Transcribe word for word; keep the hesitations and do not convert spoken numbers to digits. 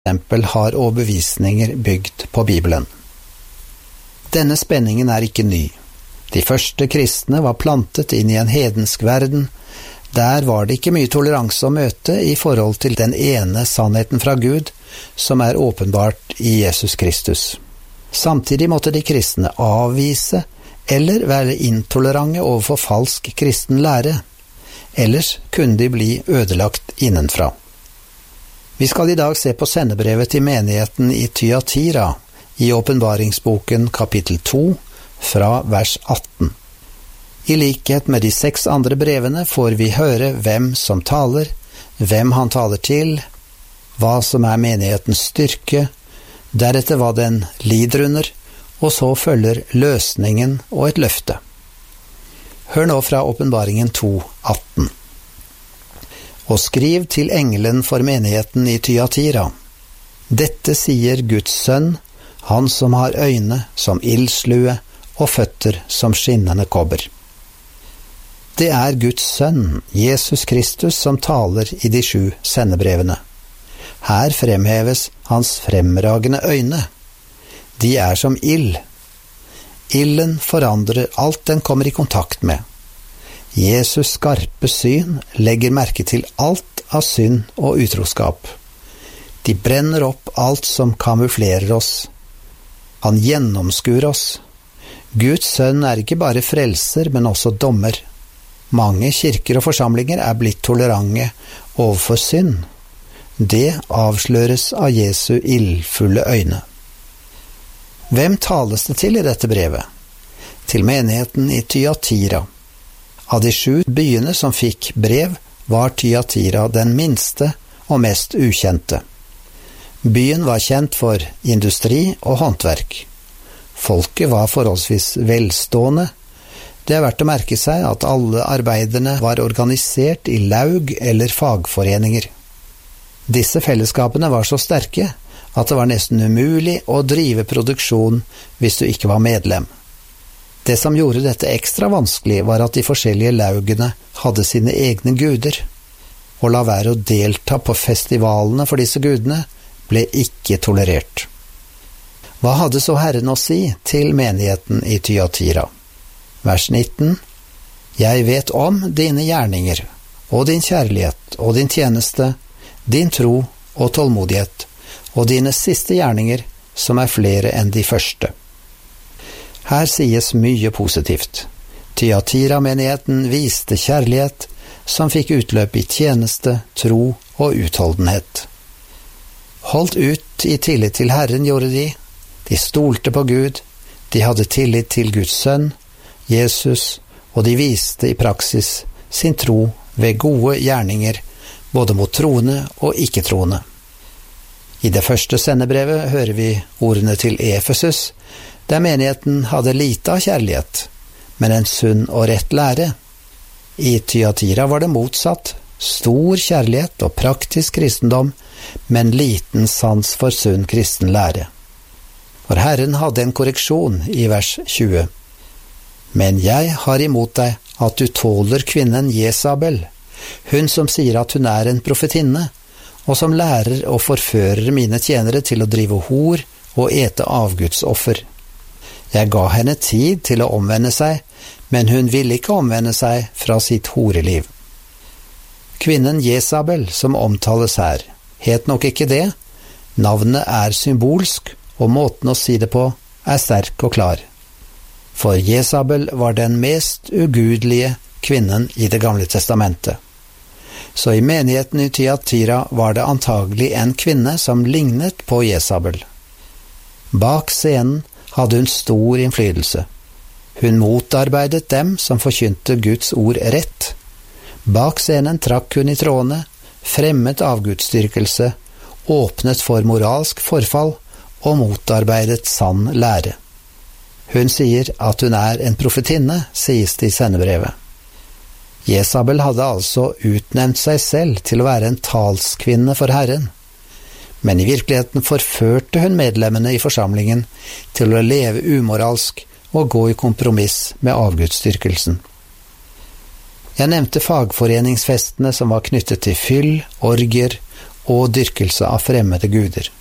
eksempel har overbevisninger bygd på Bibelen. Denne spenningen er ikke ny. De første kristne var plantet inn i en hedensk verden. Der var det ikke mye toleranse å møte i forhold til den ene sannheten fra Gud, som er åpenbart i Jesus Kristus. Samtidig måtte de kristne avvise eller være intolerante overfor falsk kristen lære, ellers kunne de bli ødelagt innenfra. Vi skal i dag se på sendebrevet til menigheten i Thyatira, i åpenbaringsboken kapittel to, fra vers atten. I likhet med de seks andre brevene får vi høre hvem som taler, hvem han taler til, hva som er menighetens styrke, deretter hva den lider under, og så følger løsningen og et løfte. Hør nå fra åpenbaringen to, atten. Og skriv til engelen for menigheten i Thyatira. Dette sier Guds sønn, han som har øyne som ildslue og føtter som skinnende kobber. Det er Guds sønn, Jesus Kristus, som taler i de sju sendebrevene. Her fremheves hans fremragende øyne. De er som ild. Ilden forandrer alt den kommer i kontakt med. Jesus skarpe syn legger merke til alt av synd og utroskap. De brenner opp alt som kamuflerer oss. Han gjennomskuer oss. Guds sønn er ikke bare frelser, men også dommer. Mange kirker og forsamlinger er blitt tolerante overfor synd. Det avsløres av Jesu ildfulle øyne. Hvem tales det til i dette brevet? Til menigheten i Thyatira. Av de sju byene som fikk brev, var Thyatira den minste og mest ukjente. Byen var kjent for industri og håndverk. Folket var forholdsvis velstående. Det er verdt å merke seg at alle arbeiderne var organisert i laug eller fagforeninger. Disse fellesskapene var så sterke at det var nesten umulig å drive produksjon hvis du ikke var medlem. Det som gjorde dette ekstra vanskelig var at de forskjellige laugene hadde sine egne guder. Å la være å delta på festivalene for disse gudene ble ikke tolerert. Hva hadde så Herren å si til menigheten i Thyatira? Vers nitten. Jeg vet om dine gjerninger, og din kjærlighet, og din tjeneste, din tro og tålmodighet, og dine siste gjerninger, som er flere enn de første. Her sies mye positivt. Thyatira-menigheten viste kjærlighet, som fikk utløp i tjeneste, tro og utholdenhet. Holdt ut i tillit til Herren gjorde de. De stolte på Gud, de hadde tillit til Guds sønn, Jesus, og de viste i praksis sin tro ved gode gjerninger, både mot troende og ikke-troende. I det første sendebrevet hører vi ordene til Efesus, der menigheten hadde lite av kjærlighet, men en sunn og rett lære. I Thyatira var det motsatt, stor kjærlighet og praktisk kristendom, men liten sans for sunn kristen lære. For Herren hadde en korreksjon i vers tjue. Men jeg har imot deg at du tåler kvinnen Jesabel, hun som sier at hun er en profetinne, og som lærer og forfører mine tjenere til å drive hor og ete avgudsoffer. Jeg ga henne tid til å omvende seg, men hun ville ikke omvende seg fra sitt horeliv. Kvinnen Jesabel, som omtales her, het nok ikke det. Navnet er symbolsk, og måten å si det på er sterk og klar. For Jesabel var den mest ugudelige kvinnen i det gamle testamentet. Så i menigheten i Thyatira var det antagelig en kvinne som lignet på Jesabel. Bak scenen hadde hun stor innflytelse. Hun motarbeidet dem som forkynte Guds ord rett. Bak scenen trakk hun i trådene, fremmet avgudsdyrkelse, åpnet for moralsk forfall og motarbeidet sann lære. Hun sier at hun er en profetinne, sies det i sendebrevet. Jesabel hadde altså utnevnt seg selv til å være en talskvinne for Herren, men i virkeligheten forførte hun medlemmene i forsamlingen til å leve umoralsk og gå i kompromiss med avgudsdyrkelsen. Jeg nevnte fagforeningsfestene som var knyttet til fyll, orgier og dyrkelse av fremmede guder.